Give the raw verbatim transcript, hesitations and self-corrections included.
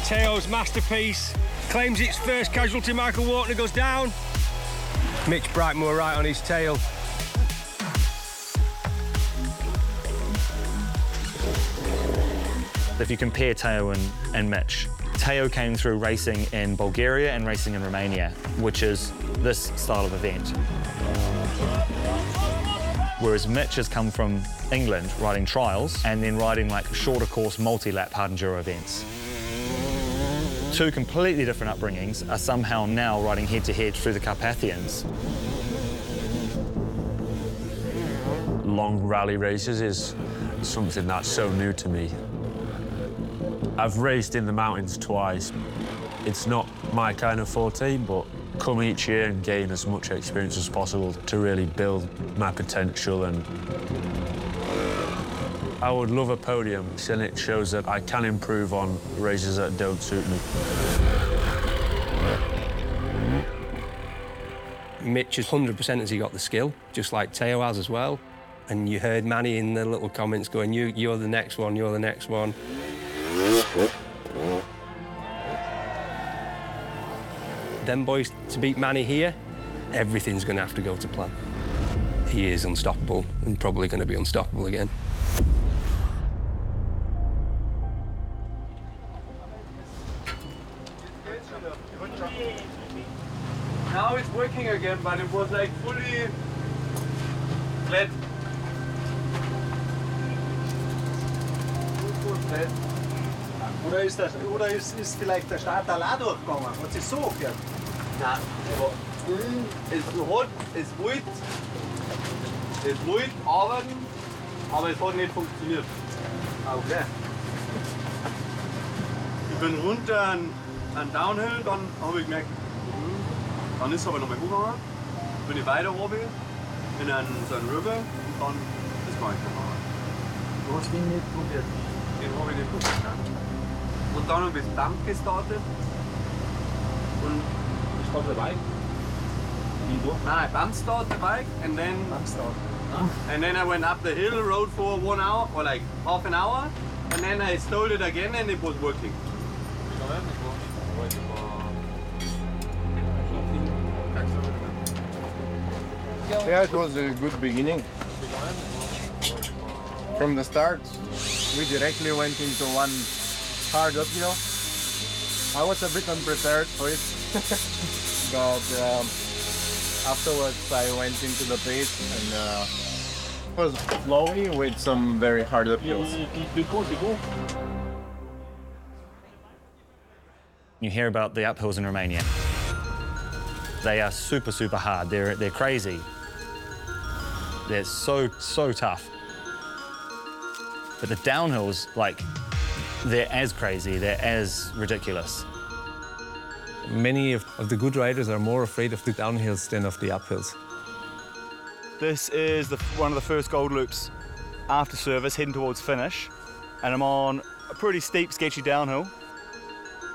Teo's masterpiece. Claims its first casualty. Michael Walkner goes down. Mitch Brightmoor right on his tail. If you compare Teo and, and Mitch, Teo came through racing in Bulgaria and racing in Romania, which is this style of event. Whereas Mitch has come from England riding trials and then riding like shorter course multi-lap hard enduro events. Two completely different upbringings are somehow now riding head-to-head through the Carpathians. Long rally races is something that's so new to me. I've raced in the mountains twice. It's not my kind of forte, but come each year and gain as much experience as possible to really build my potential. And I would love a podium, and it shows that I can improve on races that don't suit me. Mitch is one hundred percent has he got the skill, just like Teo has as well. And you heard Manny in the little comments going, you, you're the next one, you're the next one. Them boys, to beat Manny here, everything's going to have to go to plan. He is unstoppable and probably going to be unstoppable again. Now it's working again, but it was like fully flat. Flat. Oder ist, das, oder ist, ist vielleicht der Starter auch durchgegangen? Hat sich so gehört? Nein, aber es hat, es wollte, es wollte arbeiten, aber es hat nicht funktioniert. Okay. Ich bin runter an, an Downhill, dann habe ich gemerkt, dann ist es aber nochmal hochgegangen, bin ich weiter runter in einen, so einen River und dann ist gar nicht mehr gegangen. Du hast ihn nicht probiert? Den habe ich nicht probiert. Und dann habe ich das Bump gestartet. Und Ich start the bike. Wie du? Nein, bump start the bike and then Bump start. and then I went up the hill, rode for one hour or like half an hour, and then I stole it again and it was working. Yeah, it was a good beginning. From the start, we directly went into one hard uphill. I was a bit unprepared for it, but um, afterwards I went into the pace and uh, it was flowy with some very hard uphills. You hear about the uphills in Romania. They are super, super hard. They're, they're crazy. They're so, so tough. But the downhills, like, they're as crazy, they're as ridiculous. Many of, of the good riders are more afraid of the downhills than of the uphills. This is the, one of the first gold loops after service, heading towards finish. And I'm on a pretty steep, sketchy downhill.